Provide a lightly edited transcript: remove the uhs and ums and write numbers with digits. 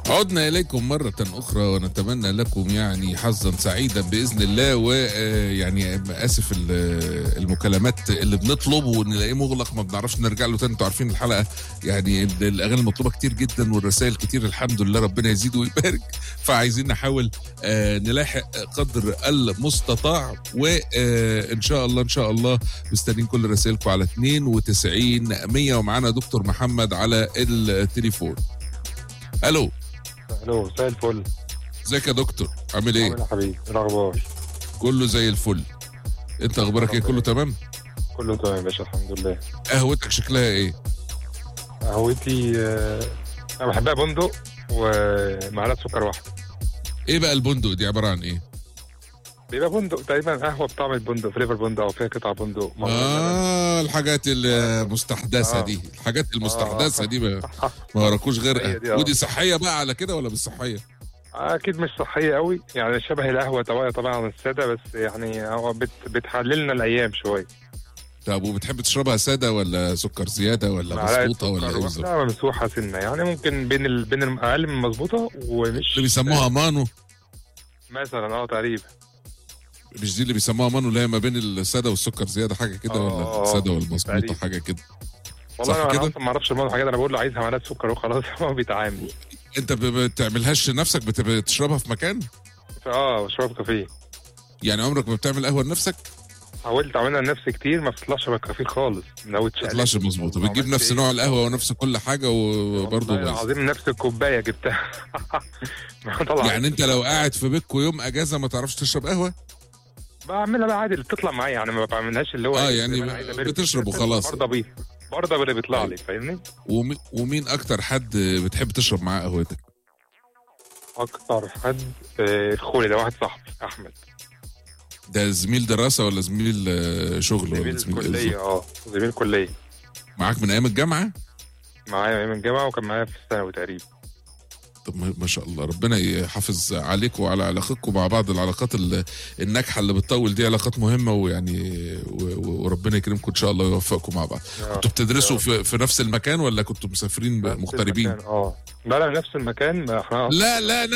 عدنا إليكم مرة أخرى ونتمنى لكم يعني حظا سعيدا بإذن الله. ويعني آسف المكالمات اللي بنطلب ونلاقيه مغلق ما بنعرفش نرجع له تاني. انتوا عارفين الحلقة يعني الأغاني المطلوبة كتير جدا والرسائل كتير، الحمد لله ربنا يزيد ويبارك. فعايزين نحاول نلاحق قدر المستطاع، وإن شاء الله إن شاء الله مستنيين كل رسائلكم على 92-100. ومعانا دكتور محمد على التليفون. الو مساء الفل. ازيك يا دكتور؟ عامل ايه؟ عامل يا حبيبي، ايه الاخبار؟ كله زي الفل. انت اخبارك ايه؟ كله تمام؟ كله تمام يا باشا، الحمد لله. قهوتك شكلها ايه؟ قهوتي انا بحبها بندق ومعلقه سكر واحده. ايه بقى البندق دي عباره عن ايه؟ بيبقى بندق تقريبا، قهوه بطعم البندق، فليفر بندق او فيها قطع بندق. الحاجات المستحدثه دي، الحاجات المستحدثه دي ما وراكوش غيرها. ودي صحيه بقى على كده ولا مش صحيه؟ اكيد مش صحيه قوي، يعني شبه القهوه طبعا الساده، بس يعني هو بتحللنا الايام شويه. طب وبتحب تشربها ساده ولا سكر زياده ولا مظبوطه ولا ايه بالظبط؟ لا، ممسوحه سنه، يعني ممكن بين اقل من مظبوطه ومش اللي بيسموها مانو مثلا. تقريبا مش دي اللي بيسموها مانو، اللي هي ما بين الساده والسكر زياده، حاجه كده ولا الساده والمظبوطه حاجه كده؟ والله انا اصلا ما اعرفش الموضوع حاجه، انا بقول له عايزها معلقه سكر وخلاص. هو بيتعامل. انت بتعملهاش لنفسك؟ بتشربها في مكان؟ بشرب كافيه. يعني عمرك ما بتعمل قهوه لنفسك؟ حاولت اعملها لنفسي كتير، ما بتطلعش بالكافيه خالص. ما بتطلعش مظبوطه. بتجيب نفس نوع القهوه ونفس كل حاجه وبرضه بايظ. العظيم نفس الكوبايه جبتها. يعني انت لو قاعد في بيتكم يوم اجازه ما تعرفش تشرب قهوه؟ بعملها بقى عادي اللي بتطلع معايا، يعني ما بعملهاش اللي هو يعني بتشرب وخلاص. برضه اللي بيطلع لي، فاهمني؟ ومين اكتر حد بتحب تشرب معاه قهوتك؟ اكتر حد خولي، ده واحد صاحبي احمد. ده زميل دراسه ولا زميل شغل ولا زميل كليه؟ زميل كليه. معاك من ايام الجامعه؟ معايا من ايام الجامعه، وكان معايا في الثانوي تقريبا. طب ما شاء الله، ربنا يحافظ عليكم وعلى علاقتكم مع بعض. العلاقات الناجحه اللي بتطول دي علاقات مهمه، ويعني وربنا يكرمكم ان شاء الله ويوفقكم مع بعض. كنتوا بتدرسوا في نفس المكان ولا كنتوا مسافرين مغتربين؟ لا، نفس المكان. لا